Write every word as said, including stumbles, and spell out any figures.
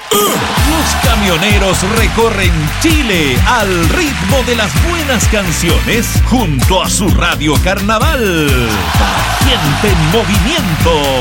Los camioneros recorren Chile al ritmo de las buenas canciones junto a su Radio Carnaval. Para gente en movimiento.